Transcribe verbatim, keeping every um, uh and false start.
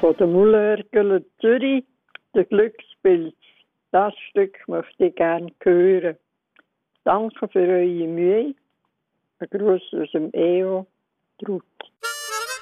von der Mullhörgele Zürich, der Glückspilz. Das Stück möchte ich gerne hören. Danke für eure Mühe. Ein Gruß aus dem E O, Trud.